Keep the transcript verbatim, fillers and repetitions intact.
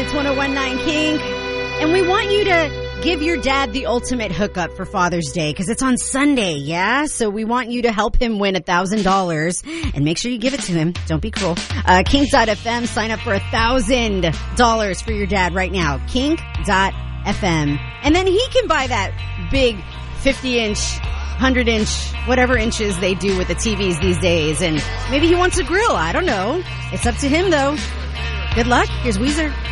It's one oh one point nine Kink. And we want you to give your dad the ultimate hookup for Father's Day because it's on Sunday, yeah? So we want you to help him win one thousand dollars and make sure you give it to him. Don't be cruel. Uh, Kink dot F M. Sign up for one thousand dollars for your dad right now. Kink dot F M. And then he can buy that big fifty-inch, one hundred inch, whatever inches they do with the T Vs these days. And maybe he wants a grill. I don't know. It's up to him, though. Good luck. Here's Weezer.